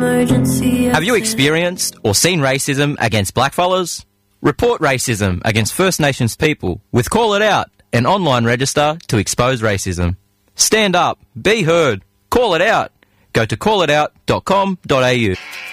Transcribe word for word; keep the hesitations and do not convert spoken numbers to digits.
emergency. Have you experienced or seen racism against blackfellas? Report racism against First Nations people with Call It Out, an online register to expose racism. Stand up, be heard, call it out. Go to call it out dot com dot a u.